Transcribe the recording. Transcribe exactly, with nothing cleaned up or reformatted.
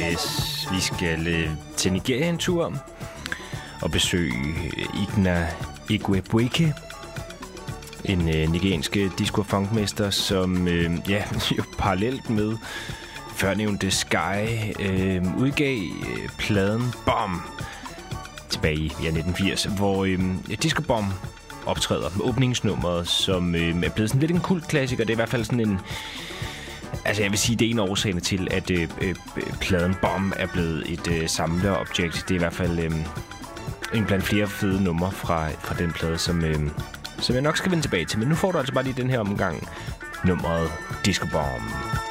Yes, vi skal øh, til Nigeria en tur og besøge Igna Igwebuike, en øh, nigeriansk disco- og funkmester, som øh, ja, jo parallelt med førnævnte Sky øh, udgav øh, pladen Bomb tilbage i ja, nitten firs, hvor øh, Disco Bomb optræder med åbningsnummeret, som øh, er blevet sådan lidt en kultklassiker. Det er i hvert fald sådan en... Altså, jeg vil sige, det er en af årsagerne til, at øh, øh, pladen Bomb er blevet et øh, samlerobjekt. Det er i hvert fald øh, en blandt flere fede numre fra, fra den plade, som, øh, som jeg nok skal vende tilbage til. Men nu får du altså bare lige den her omgang nummeret Disco Bomb.